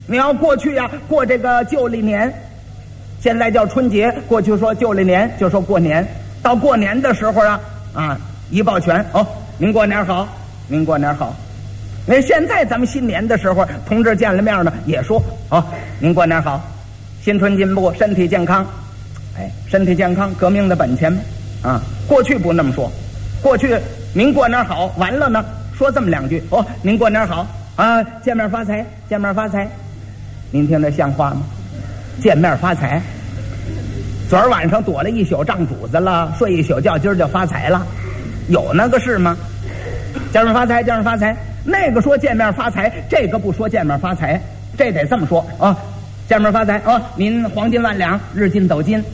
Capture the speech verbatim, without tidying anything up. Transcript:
你要过去呀、啊，过这个旧历年，现在叫春节，过去说旧历年就说过年。到过年的时候啊，啊，一抱拳哦，您过年好，您过年好。那现在咱们新年的时候，同志见了面呢，也说哦，您过年好，新春进步，身体健康。哎，身体健康，革命的本钱啊。过去不那么说，过去您过年好，完了呢，说这么两句哦，您过年好啊，见面发财，见面发财。您听这像话吗？见面发财。昨儿晚上躲了一宿账主子了，睡一宿觉，今儿就发财了，有那个事吗？见面发财，见面发财。那个说见面发财，这个不说见面发财，这得这么说啊，见面发财啊！您黄金万两，日进斗金。